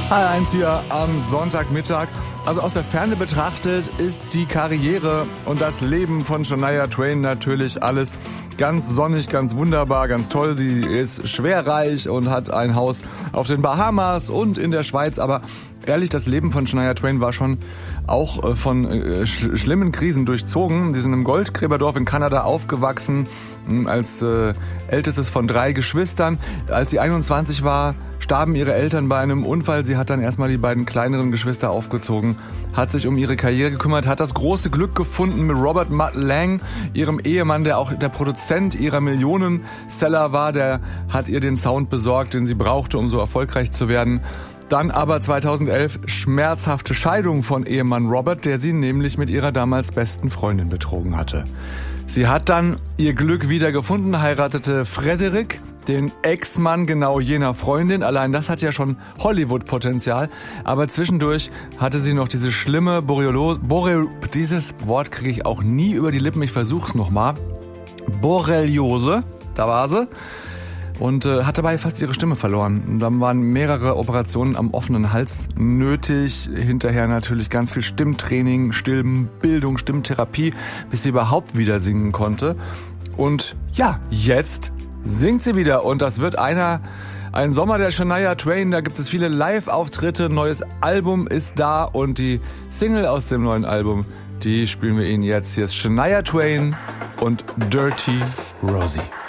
H1 hier am Sonntagmittag. Also aus der Ferne betrachtet ist die Karriere und das Leben von Shania Twain natürlich alles ganz sonnig, ganz wunderbar, ganz toll. Sie ist schwerreich und hat ein Haus auf den Bahamas und in der Schweiz. Aber ehrlich, das Leben von Shania Twain war schon auch von schlimmen Krisen durchzogen. Sie sind im Goldgräberdorf in Kanada aufgewachsen, als ältestes von 3 Geschwistern. Als sie 21 war, starben ihre Eltern bei einem Unfall. Sie hat dann erstmal die beiden kleineren Geschwister aufgezogen, hat sich um ihre Karriere gekümmert, hat das große Glück gefunden mit Robert Mutt Lange, ihrem Ehemann, der auch der Produzent ihrer Millionenseller war. Der hat ihr den Sound besorgt, den sie brauchte, um so erfolgreich zu werden. Dann aber 2011 schmerzhafte Scheidung von Ehemann Robert, der sie nämlich mit ihrer damals besten Freundin betrogen hatte. Sie hat dann ihr Glück wieder gefunden, heiratete Frederick, den Ex-Mann genau jener Freundin. Allein das hat ja schon Hollywood-Potenzial. Aber zwischendurch hatte sie noch diese schlimme dieses Wort kriege ich auch nie über die Lippen, ich versuch's nochmal. Borreliose, da war sie. Und hat dabei fast ihre Stimme verloren. Und dann waren mehrere Operationen am offenen Hals nötig. Hinterher natürlich ganz viel Stimmtraining, Stimmbildung, Stimmtherapie, bis sie überhaupt wieder singen konnte. Und ja, jetzt singt sie wieder. Und das wird ein Sommer der Shania Twain. Da gibt es viele Live-Auftritte. Neues Album ist da. Und die Single aus dem neuen Album, die spielen wir Ihnen jetzt. Hier ist Shania Twain und Dirty Rosie.